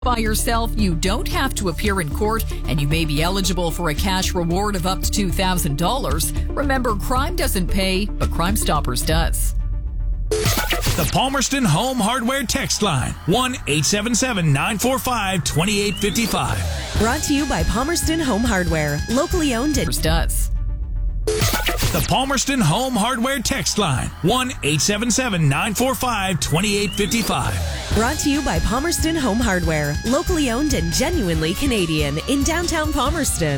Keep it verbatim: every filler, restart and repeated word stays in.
By yourself, you don't have to appear in court, and you may be eligible for a cash reward of up to two thousand dollars. Remember, crime doesn't pay, but Crime Stoppers does. The Palmerston Home Hardware text line, one eight seven seven, nine four five, two eight five five. Brought to you by Palmerston Home Hardware, locally owned and does. The Palmerston Home Hardware text line, one eight seven seven, nine four five, two eight five five. Brought to you by Palmerston Home Hardware, locally owned and genuinely Canadian in downtown Palmerston.